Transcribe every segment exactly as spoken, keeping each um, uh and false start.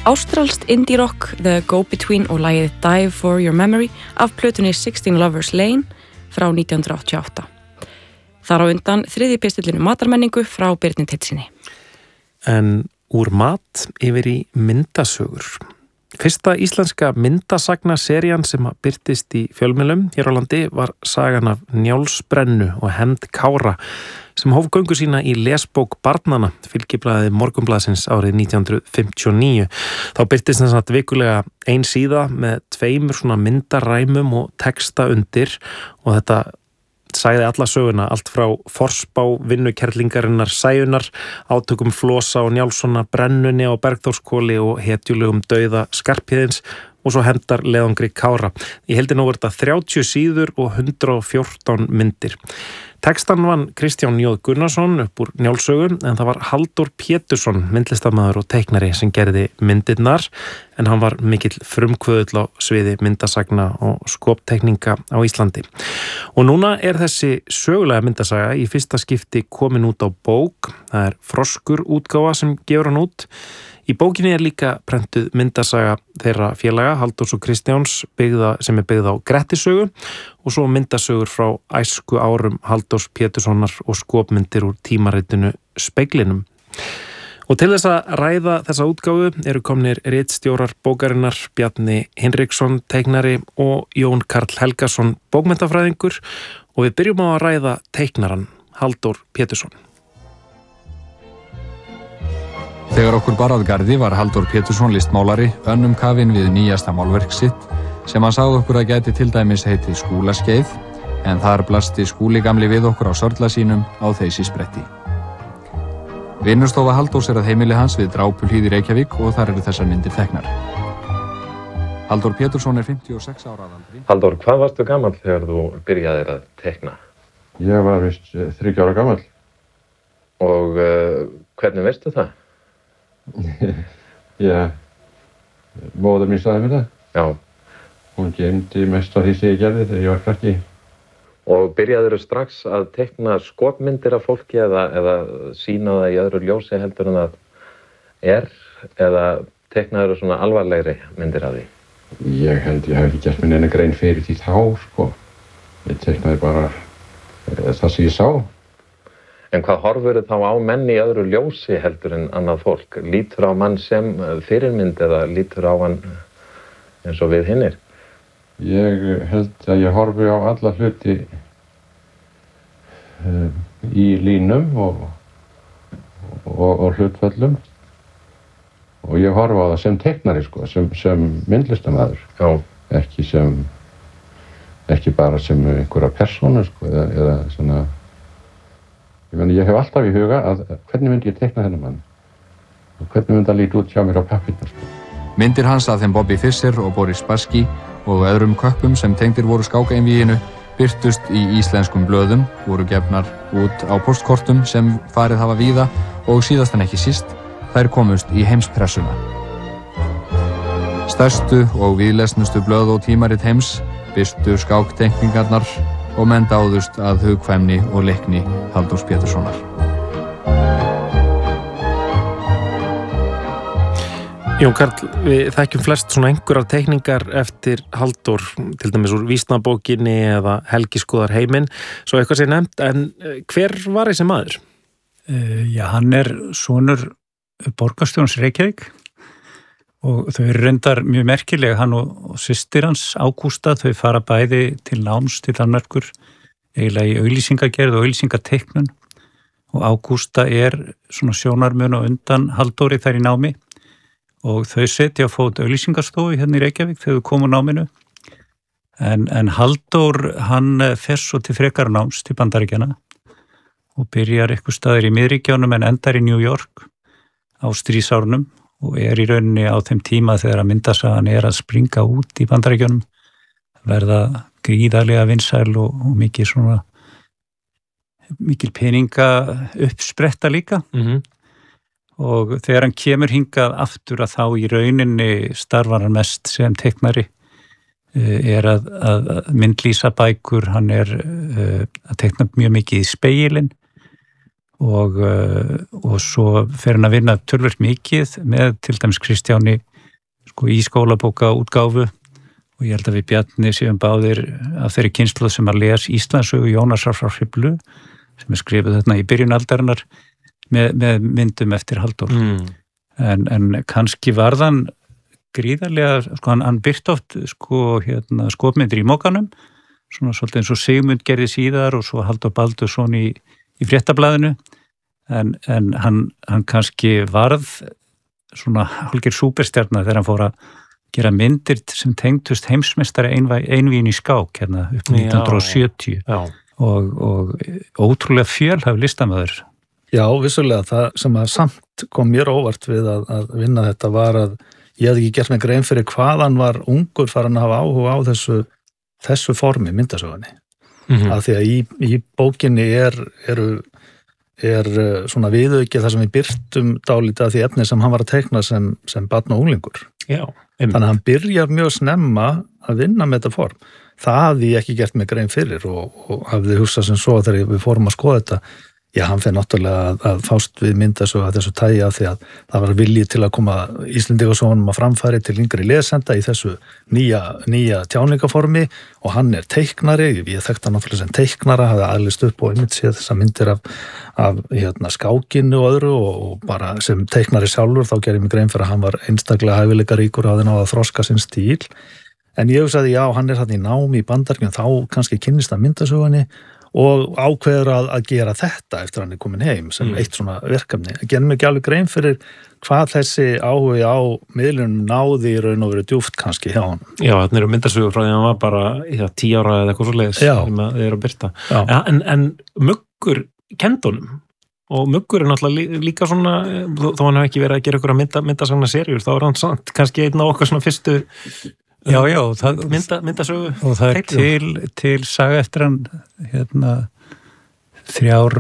Ástralskt indie rock, The Go-Between og lagið Dive for Your Memory af plötunni sixteen Lovers Lane frá nítján hundruð áttatíu og átta. Þar á undan þriðji pistillinn um matarmenningu frá Birni Teitssyni. En úr mat yfir í myndasögur. Fyrsta íslenska myndasagnaserían sem birtist í fjölmiðlum hér á landi var sagan af Njálsbrennu og Hemd Kára sem hóf göngu sína í lesbók barnanna, fylgiblaðið Morgunblaðsins árið nítján hundruð fimmtíu og níu. Þá birtist þess að vikulega ein síða með tveimur svona myndaræmum og texta undir og þetta sagði alla söguna, allt frá forspá vinnukerlingarinnar Sæunar, átökum Flosa og Njálssona, brennunni á Bergþórskóli og hetjulegum dauða Skarphéðins og svo Hefndar leiðangri Kára. Í heildina voru þetta þrjátíu síður og hundrað og fjórtán myndir. Textan vann Kristján J. Gunnarsson upp úr Njálssögu en það var Halldór Pétursson, myndlistarmaður og teiknari sem gerði myndirnar en hann var mikill frumkvöðull á sviði myndasagna og skoptekninga á Íslandi. Og núna er þessi sögulega myndasaga í fyrsta skipti komin út á bók. Það er Froskur útgáfa sem gefur hann út. Í bókinni er líka prentuð myndasaga þeirra félaga, Halldórs og Kristjáns, byggða, sem er byggð á Grettisögu og svo myndasögur frá æsku árum Halldórs Péturssonar og skopmyndir úr tímaritinu Speglinum. Og til þess að ræða þessa útgáfu eru komnir ritstjórar bókarinnar Bjarni Hinriksson, teiknari og Jón Karl Helgason, bókmenntafræðingur og við byrjum á að ræða teiknaran Halldór Pétursson. Þegar okkur bar að garði var Halldór Pétursson listmálari önnum kafinn við nýjasta málverk sitt sem hann sagði okkur að gæti til dæmis heitið Skúlaskeið en þar blasti Skúli gamli við okkur á sörla sínum á þeysi spretti. Vinnustofa Halldórs er að heimili hans við Drápuhlíð í Reykjavík og þar eru þessar myndir teknar. Halldór Pétursson er fimmtíu og sex ára að aldri. Halldór, hvað varstu gamall þegar þú byrjaðir að tekna? Ég var vist þriggja ára gamall. Og uh, hvernig veistu það? Já, móður mín sagði mér það. Já. Hún geymdi mest af því sem ég gerði þegar ég var krakki. Og byrjaðirðu strax að teikna skopmyndir af fólki eða, eða sýna það í öðru ljósi heldur en það er? Eða teiknaðirðu svona alvarlegri myndir af því? Ég held ég hef ekki gert mér neina grein fyrir því þá, sko. Ég teiknaði bara það sem ég sá. En hvað horfur þá á menn í öðru ljósi heldur en annað fólk? Lítur á mann sem fyrirmynd eða lítur á hann eins og við hinnir? Ég held að ég horfi á alla hluti um, í línum og, og, og hlutföllum og ég horfi á það sem teiknari, sko, sem, sem myndlistarmaður. Já. Ekki sem, ekki bara sem einhverja persónu, sko, eða, eða svona. Ég meni, ég hef alltaf í huga að hvernig myndi ég teikna þennan mann og hvernig myndi það líti út hjá mér á pappírnum. Myndir hans af þeim Bobby Fischer og Boris Spassky og öðrum köppum sem tengdir voru skákaeinvíginu birtust í íslenskum blöðum, voru gefnar út á postkortum sem farið hafa víða og síðast en ekki síst, þær komust í heimspressuna. Stærstu og víðlesnustu blöð og tímarit heims birtu skákteikningarnar og menn dáðust að hugkvæmni og leikni Halldórs Péturssonar. Jón Karl, við þekkjum flest svona einhverjar teikningar eftir Halldór, til dæmis úr Vísnabókinni eða Helgiskoðar heiminn, svo eitthvað sé nefnt, en hver var þessi maður? Uh, já, hann er sonur borgarstjórans Reykjavík og þau eru reyndar mjög merkilega, hann og, og systir hans Ágústa, þau fara bæði til náms til Danmerkur, eiginlega í auglýsingagerð og auglýsingateiknun og Ágústa er svona sjónarmun og undan Halldóri þær í námi og þau setja á fót auglýsingastofu hérna í Reykjavík þegar þau komu náminu en, en Halldór hann fer svo til frekara náms til Bandaríkjanna og byrjar eitthvað staðir í miðríkjánum en endar í New York á stríðsárunum og er í rauninni á þeim tíma þegar að myndasagan er að springa út í Bandaríkjunum, verða gríðarlega vinsæl og, og mikið svona, mikil peninga uppspretta líka. Mm-hmm. Og þegar hann kemur hingað aftur að þá í rauninni starfar hann mest sem teiknari, er að, að myndlýsa bækur, hann er að teikna mjög mikið í spegilinn, og, og svo fer hann að vinna tölvöld mikið með til dæmis Kristjáni sko í skólabóka útgáfu og ég held að við Bjarni séum báðir af þeirri kynslóð sem að les Íslandssögu Jónasar frá Hriflu sem er skrifuð þarna í byrjun aldarinnar með, með myndum eftir Halldór. Mm. En, en kannski varðan gríðarlega, sko hann, hann byrt oft sko hérna skopmyndir í Mokanum, svona svolítið eins og Sigmund gerði síðar og svo Halldór Baldursson í, í Fréttablaðinu, en, en hann, hann kannski varð svona hálfgerð súperstjarna þegar hann fór að gera myndir sem tengdust heimsmeistari einvígin í skák hérna upp nítján hundruð sjötíu já, já. Og, og ótrúlega fjölhæf listamaður. Já, vissulega, það sem að samt kom mér óvart við að, að vinna þetta var að ég hafði ekki gert mig grein fyrir hvað hann var ungur farin að hafa áhuga á þessu, þessu formi myndasögunni. Mm-hmm. Af því að í, í bókinni er, eru, er svona viðaukið þar sem við birtum dálítið af því efni sem hann var að teikna sem, sem barn og unglingur. Já. Þannig að hann byrjar mjög snemma að vinna með þetta form. Það hafði ég ekki gert mig grein fyrir og, og hafði hugsað sem svo þegar við fórum að skoða þetta. Já, hann fyrir náttúrulega að, að fást við myndasögu að þessu tægi af því að það var vilji til að koma Íslendingasögunum að framfæri til yngri lesenda í þessu nýja, nýja tjáningaformi og hann er teiknari, ég þekkti hann náttúrulega sem teiknara, hafði aðlist upp og einmitt séð þessar myndir af, af hérna, skákinu og öðru og, og bara sem teiknari sjálfur þá gerði mig grein fyrir að hann var einstaklega hæfileikaríkur og hafði náð að þroska sinn stíl. En ég hugsaði, já, hann er hann í námi í Bandaríkjunum, þá kannski kynnist að myndasögunni og ákveður að, að gera þetta eftir hann er komin heim sem mm. eitt svona verkefni. Það gerði mig ekki alveg grein fyrir hvað þessi áhugi á miðlunum náði í raun og verið djúpt kannski hjá hann. Já, þarna eru myndasögur frá því að hann var bara já, tíu ára eða eitthvað svo leiðis sem þið eru að byrta. Ja, en, en Muggur kendunum og Muggur er náttúrulega líka svona, þó hann hef ekki verið að gera ykkur að mynda, myndasagna serjur, þá er hann samt kannski einn á okkar svona fyrstu Já, já, það, mynda, myndasögu og það er til, til saga eftir hann hérna, þrjár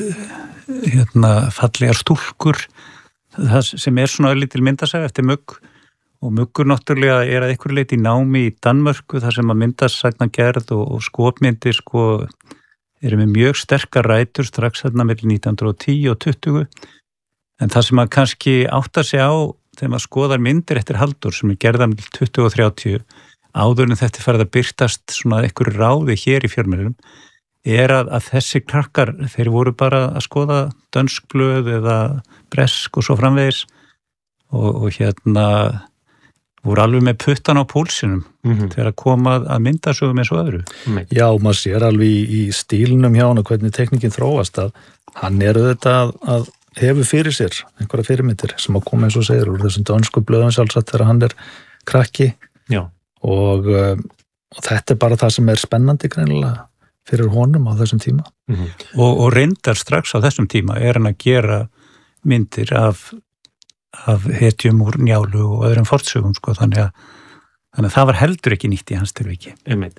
hérna, fallegar stúlkur það sem er svona lítil myndasaga eftir Mugg og Muggur náttúrulega er að einhverju leyti í námi í Danmörku þar sem að myndasagna gerð og, og skopmyndir sko eru með mjög sterkar rætur strax þarna milli nítján hundruð og tíu og tuttugu en það sem að kannski átta sig á þegar maður skoðar myndir eftir Halldór sem er gerðan til tuttugu og þrjátíu áður en þetta farið að byrtast svona einhverju ráði hér í fjölmiðlum er að, að þessi krakkar þeir voru bara að skoða dönsk blöð eða bresk og svo framvegis og, og hérna voru alveg með puttan á púlsinum mm-hmm. þegar að koma að myndasögum eins og öðru. Já, maður sér alveg í, í stílnum hjá hann og hvernig teknikinn þróast að hann er auðvitað að, að hefur fyrir sér einhverja fyrirmyndir sem að koma eins og segir úr þessum dönsku blöðum sjálfsagt þegar hann er krakki og, uh, og þetta er bara það sem er spennandi greinilega fyrir honum á þessum tíma. Mm-hmm. Og, og reyndar strax á þessum tíma er hann að gera myndir af, af hetjum úr Njálu og öðrum fornsögum sko þannig að, þannig að það var heldur ekki nýtt í hans tilviki. Einmitt.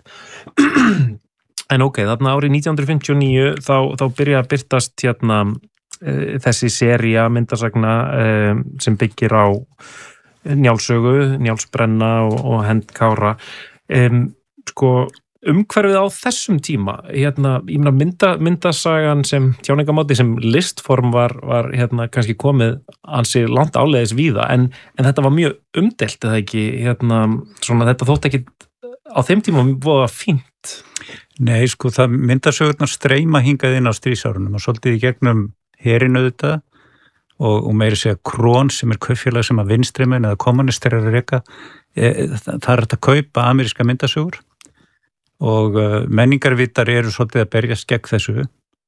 En ok, þarna árið nítján hundruð fimmtíu og níu þá, þá byrja að byrtast hérna þessi sería myndasagna um, sem byggir á Njálssögu, Njálsbrenna og, og Hendkára um, sko umhverfið á þessum tíma hérna, ég meina mynda, myndasagan sem tjáningamáti sem listform var, var hérna kannski komið ansi langt áleiðis víða en, en þetta var mjög umdelt eða ekki hérna svona þetta þótt ekki á þeim tíma voða fínt. Nei sko það myndasögurnar streyma hingað inn á stríðsárunum og svolítið í gegnum herinn auðvitað og, og meiri segja Krón sem er kaupfélag sem að vinstrimenn eða kommunistar er að reka e, það er hægt að kaupa ameríska myndasögur og uh, menningarvitar eru svolítið að berjast gegn þessu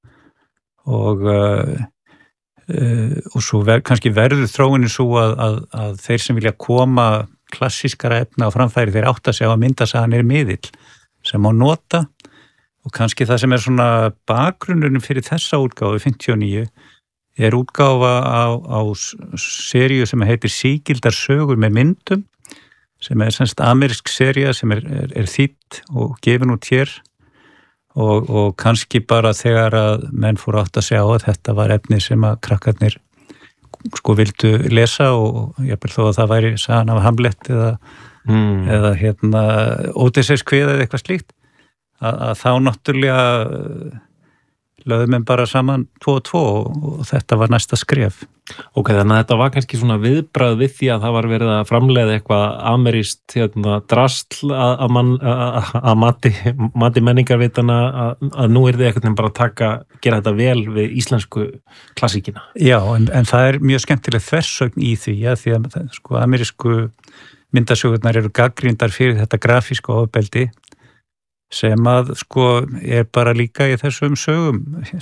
og uh, uh, og svo ver, kannski verður þróunin svo að, að, að þeir sem vilja koma klassískara efna á framfæri þeir átta sig á að myndasagan er miðill sem má nota og kannski það sem er svona bakgrunnurinn fyrir þessa útgáfu fimmtíu og níu er útgáfa á, á seríu sem heitir Sígildar sögur með myndum sem er semst amerísk sería sem er, er, er þýdd og gefin út hér og, og kannski bara þegar að menn fóru átt að segja á að þetta var efni sem að krakkarnir sko vildu lesa og ég bel þó að það væri sagan af Hamlet eða, mm. eða hérna Ódysseifskviða eða eitthvað slíkt að, að þá náttúrulega lögðum við bara saman tvo og tvo og, og þetta var næsta skref. Ok, þannig að þetta var kannski svona viðbragð við því að það var verið að framleiða eitthvað amerískt hérna, drastl að, að, mann, að, að mati, mati menningarvitana að, að nú er þið eitthvað bara að taka, gera þetta vel við íslensku klassíkina. Já, en, en það er mjög skemmtileg þversögn í því, ja, því að sko, amerísku myndasögurnar eru gagnrýndar fyrir þetta grafíska ofbeldi sem að sko er bara líka í þessum sögum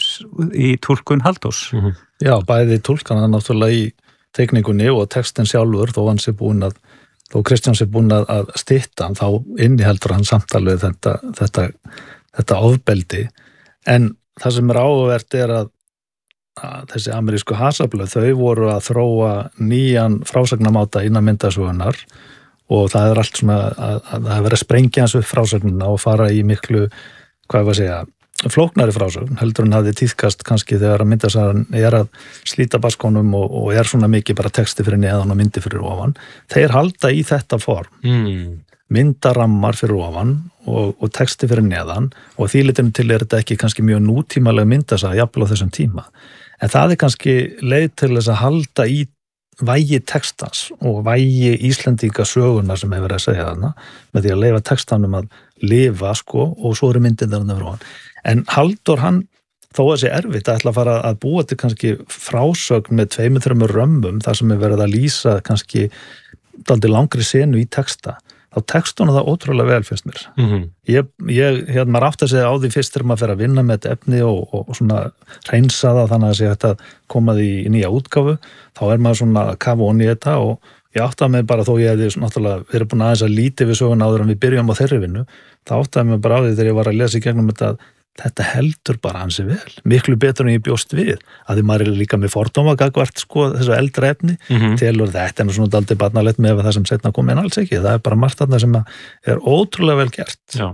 í túlkun Halldórs. Mm-hmm. Já, bæði túlkana náttúrulega í teikningunni og textin sjálfur, þó hann sé búin að, þó Kristján sé búin að, að stytta hann, þá inniheldur hann samtalið þetta, þetta, þetta ofbeldi. En það sem er áhugavert er að, að þessi amerísku hasablöð, þau voru að þróa nýjan frásagnamáta innan myndasögunar og það er allt svona að, að það er verið að sprengja hans upp frásögnuna og fara í miklu, hvað var að segja, flóknari frásögn, heldur hann hafði tíðkast kannski þegar að myndasagan er að slíta baskonum og, og er svona mikið bara texti fyrir neðan og myndi fyrir ofan. Þeir halda í þetta form, Mm. myndarammar fyrir ofan og, og texti fyrir neðan og því litinu til er þetta ekki kannski mjög nútímalega myndasaga jafnvel á þessum tíma. En það er kannski leið til þess að halda í vægi textans og vægi Íslendinga söguna sem hefur verið að segja þarna með því að leyfa textanum að lifa sko og svo eru myndindarinn frá hann. En Halldór hann, þó að sé erfitt að ætla að fara að búa til kannski frásögn með tveimur, þreimur römmum þar sem er verið að lýsa kannski dálítið langri senu í texta, þá tekst hún það ótrúlega vel finnst mér. Mm-hmm. Ég, ég hérna maður átt að segja á því fyrst þegar maður fer að vinna með þetta efni og, og, og svona reynsa það þannig að sé hægt að koma því í nýja útgáfu, þá er maður svona að kafa onni í þetta og ég átt að mig bara þó ég hefði náttúrulega verið búin aðeins að líti við söguna áður en við byrjum á þeirri vinnu, þá átt að mig bara á því þegar ég var að lesa í gegnum þetta að þetta heldur bara hansi vel, miklu betur en ég bjóst við, að því maður er líka með fordóma gagvart sko þessu eldra efni Mm-hmm. telur þetta er nú svona daldið barnalegt með það sem setna kom en alls ekki, það er bara margt þarna sem er ótrúlega vel gert. Já.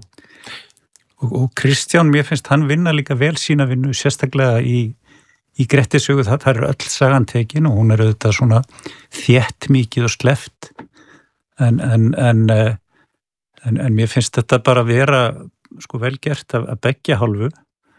Og, og Kristján, mér finnst hann vinna líka vel sína vinnu, sérstaklega í, í Grettisögu, það, það er öll sagan tekin og hún er auðvitað svona þétt mikið og sleft en, en, en, en, en mér finnst þetta bara vera sko vel gert af, af beggja hálfu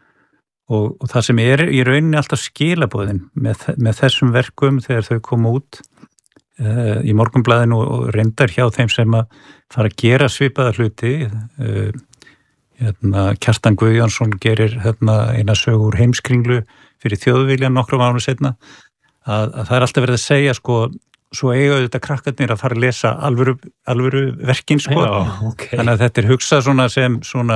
og, og það sem er í rauninni alltaf skilaboðin með, með þessum verkum þegar þau koma út uh, í Morgunblaðinu og, og reyndar hjá þeim sem að fara að gera svipaða hluti uh, hérna, Kjartan Guðjónsson gerir hérna, eina sögur heimskringlu fyrir Þjóðviljan nokkrum árum setna að, að það er alltaf verið að segja sko svo eiga auðvitað krakkarnir að fara að lesa alvöru, alvöru verkin sko. Já, okay. Þannig að þetta er hugsað svona sem svona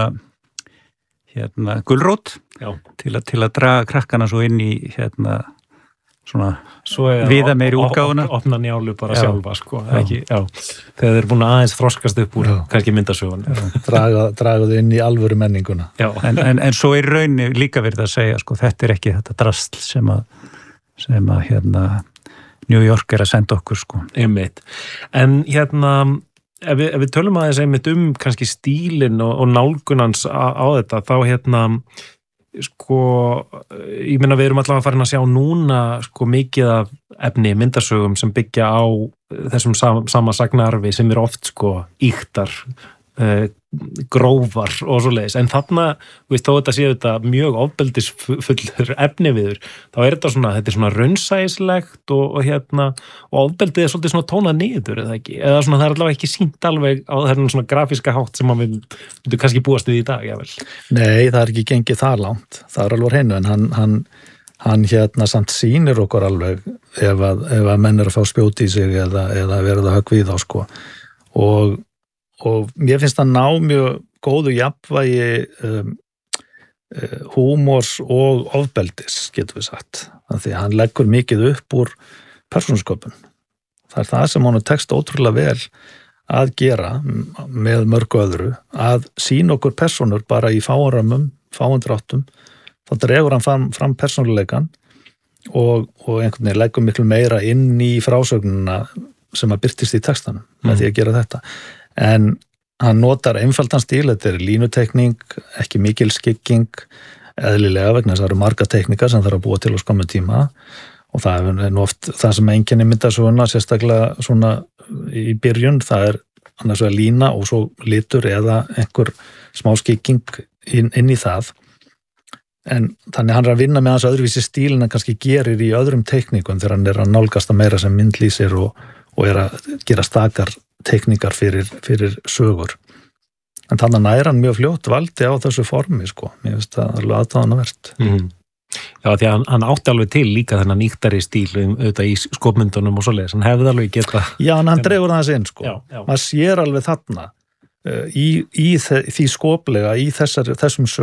hérna gulrót til að, til að draga krakkana svo inn í hérna svona viða meiri útgáfuna. Opna njálu bara já. Sjálfa sko. Ekki, já. Þegar þeir eru búin að aðeins þroskast upp úr já. Kannski myndasögun. Draga, draga þau inn í alvöru menninguna. En, en, en svo er rauninni líka verið að segja sko þetta er ekki þetta drastl sem að, sem að hérna New York er að senda okkur sko. Einmitt. En hérna, ef við, ef við tölum aðeins einmitt um kannski stílinn og, og nálgunans á, á þetta, þá hérna, sko, ég meina við erum allavega að fara að sjá núna sko mikið af efni, myndasögum sem byggja á þessum sama, sama sagnarfi sem eru oft sko ýktar, uh, grófar og svo leiðis, en þarna veist, þó þetta séu þetta mjög ofbeldisfullur efni viður, þá er þetta svona þetta er svona raunsæislegt og, og hérna, og ofbeldið er svolítið svona tónað niður, eða ekki, eða svona það er allavega ekki sýnt alveg á þennan svona grafíska hátt sem maður myndu kannski búast við í dag, jável. Nei, það er ekki gengið það langt, það er alveg hreinu, en hann, hann, hann hérna samt sýnir okkur alveg ef að, ef að menn er að fá spjóti í sig eða, eða verða högg við á sko, og og mér finnst það ná mjög góðu jafnvægi um, uh, húmors og ofbeldis, getur við sagt. Því að hann leggur mikið upp úr persónusköpun. Það er það sem hann tekst ótrúlega vel að gera með mörgu öðru, að sýna okkur persónur bara í fáarömmum, fáundráttum, þá dregur hann fram, fram persónuleikan og, og einhvern veginn leggur miklu meira inn í frásögnuna sem að birtist í textanum mm. með því að gera þetta. En hann notar einfaldan stíl, þetta er línutekning, ekki mikil skikking, eðlilega vegna þess að það eru marga tekníkar sem þarf að búa til á skömmu tíma og það er nú oft það sem einkenni myndasöguna, sérstaklega svona í byrjun, það er annars vegar lína og svo litur eða einhver smá skikking inn, inn í það. en þannig hann er að vinna með hans öðruvísi stíl en hann kannski gerir í öðrum teikningum þegar hann er að nálgast að meira sem myndlýsir og, og er að gera stakar teikningar fyrir, fyrir sögur. En þannig nær hann mjög fljótt valdi á þessu formi, sko. Mér finnst það alveg aðdáðanavert. Mm. Já, því að hann, hann átti alveg til líka þennan nýktari stíl um, auðvitað í skopmyndunum og svoleiðis. Hann hefði alveg geta... Já, en hann dregur það inn, sko. Já, já. Maður sér alveg þarna í, í því skoplega, í þessar, þessum sögum